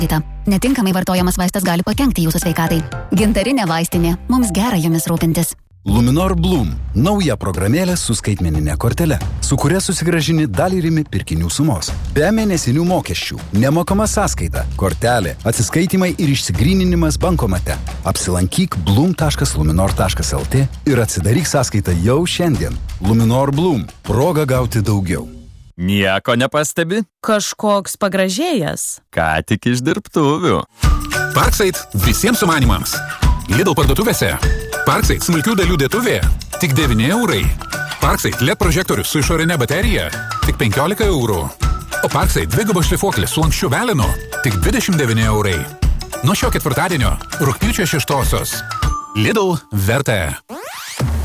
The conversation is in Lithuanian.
Netinkamai vartojamas vaistas gali pakenkti jūsų sveikatai. Gintarinė vaistinė. Mums gera jumis rūpintis. Luminor Bloom – nauja programėlė su skaitmeninė kortele, su kuria susigrąžini dalį rimi pirkinių sumos. Be mėnesinių mokesčių, nemokama sąskaita, kortelė, atsiskaitimai ir išsigryninimas bankomate. Apsilankyk bloom.luminor.lt ir atsidaryk sąskaitą jau šiandien. Luminor Bloom – proga gauti daugiau. Nieko nepastebi? Kažkoks pagražėjęs. Ką tik iš dirbtuvių. Parkside visiems sumanimams. Lidl parduotuvėse. Parkside smulkių dalių dėtuvė. Tik 9 eurai. Parkside LED prožektorius su išorinė baterija. Tik 15 eurų. O Parkside dvigubas šlifuoklis su lanksčiu velinu. Tik 29 eurai. Nuo šio ketvirtadienio, rugpjūčio 6-osios. Lidl verta.